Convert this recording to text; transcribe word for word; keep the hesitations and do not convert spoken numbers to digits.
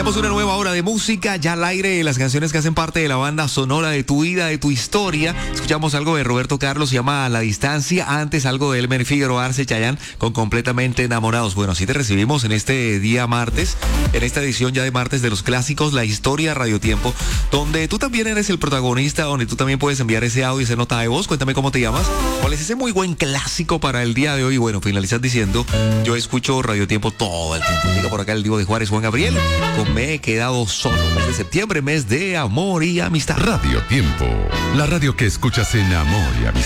Iniciamos una nueva hora de música, ya al aire, las canciones que hacen parte de la banda sonora de tu vida, de tu historia. Escuchamos algo de Roberto Carlos, se llama A la Distancia. Antes algo de Elmer Figueroa, Arce Chayanne, con Completamente Enamorados. Bueno, así te recibimos en este día martes, en esta edición ya de martes de los clásicos, la historia Radio Tiempo, donde tú también eres el protagonista, donde tú también puedes enviar ese audio, esa nota de voz. Cuéntame cómo te llamas, cuál es ese muy buen clásico para el día de hoy. Bueno, finalizas diciendo, yo escucho Radio Tiempo todo el tiempo. Diga por acá el Divo de Juárez, Juan Gabriel, con Me He Quedado Solo. Mes de septiembre, mes de amor y amistad. Radio Tiempo, la radio que escuchas en amor y amistad.